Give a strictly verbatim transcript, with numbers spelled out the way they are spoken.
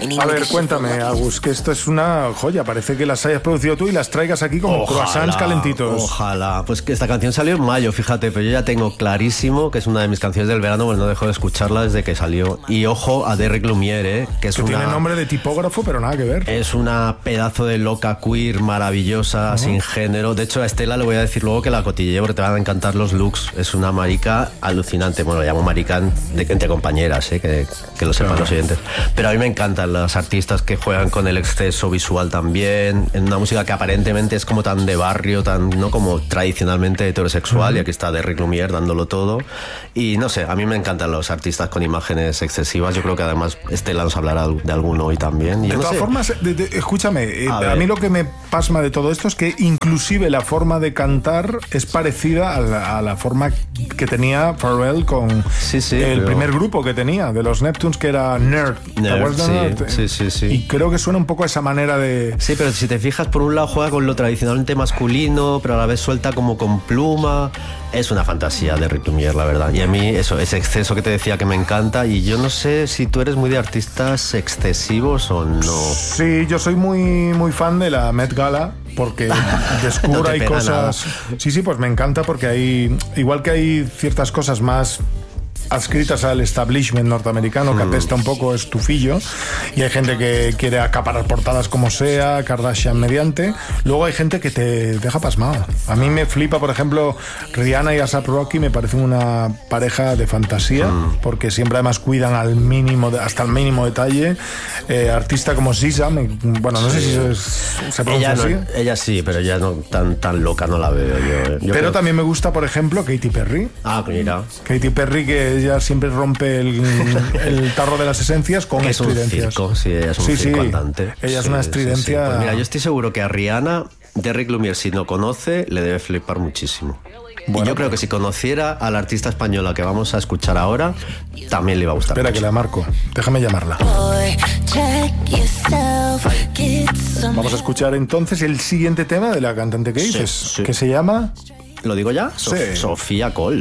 A ver, cuéntame, Agus, que esto es una joya. Parece que las hayas producido tú y las traigas aquí como Ojalá, croissants calentitos. Ojalá. Pues que esta canción salió en mayo, fíjate, pero yo ya tengo clarísimo que es una de mis canciones del verano, pues no dejo de escucharla desde que salió. Y ojo a Derrick Lumiere, ¿eh? que es Que una... tiene nombre de tipógrafo, pero nada que ver. Es una pedazo de loca queer maravillosa, uh-huh. sin género. De hecho, a Estela le voy a decir luego que la cotilleé porque te van a encantar los looks. Es una marica alucinante. Bueno, lo llamo marica de, entre compañeras, ¿eh? que, que lo sepan uh-huh. los oyentes. Pero a mí me encantan las artistas que juegan con el exceso visual también, en una música que aparentemente es como tan de barrio, tan no como tradicionalmente heterosexual, uh-huh. y aquí está Derrick Lumiere dándolo todo. Y no sé, a mí me encantan los artistas con imágenes excesivas. Yo creo que además Estela nos hablará de alguno hoy también. Y de no todas sé. formas, de, de, escúchame, a, a mí lo que me pasma de todo esto es que inclusive la forma de cantar es parecida a la, a la forma que tenía Pharrell con sí, sí, el pero... primer grupo que tenía, de los Neptunes, que era Nerd. Nerd, sí, Nerd? sí, sí, sí. Y creo que suena un poco a esa manera de... Sí, pero si te fijas, por un lado juega con lo tradicionalmente masculino, pero a la vez suelta como con pluma. Es una fantasía de Derrick Lumiere, la verdad. Y a mí eso, ese exceso que te decía que me encanta. Y yo no sé si tú eres muy de artistas excesivos o no. Sí, yo soy muy, muy fan de la Met Gala, porque descubro no hay cosas... Nada. Sí, sí, pues me encanta porque hay... Igual que hay ciertas cosas más adscritas al establishment norteamericano, que apesta un poco estufillo, y hay gente que quiere acaparar portadas como sea, Kardashian mediante. Luego hay gente que te deja pasmado. A mí me flipa, por ejemplo, Rihanna y A$AP Rocky, me parecen una pareja de fantasía, mm. porque siempre además cuidan al mínimo, hasta el mínimo detalle. Eh, artista como S Z A, me, bueno, no sí. sé si se, se pronuncia ella así. No, ella sí, pero ya no tan, tan loca no la veo yo. yo pero creo... también me gusta, por ejemplo, Katy Perry. Ah, mira. Katy Perry, que ella siempre rompe el, el tarro de las esencias con que estridencias. Es un circo, sí, ella es un sí, circo sí. andante. Ella es sí, una estridencia. Sí, sí. Pues mira, yo estoy seguro que a Rihanna, Derrick Lumiere, si no conoce, le debe flipar muchísimo. Bueno, y yo creo que si conociera a la artista española que vamos a escuchar ahora, también le iba a gustar. Espera, mucho. que la marco. Déjame llamarla. Vamos a escuchar entonces el siguiente tema de la cantante que dices, sí, sí. que se llama... ¿Lo digo ya? Sí. Sof- Sofía Cole.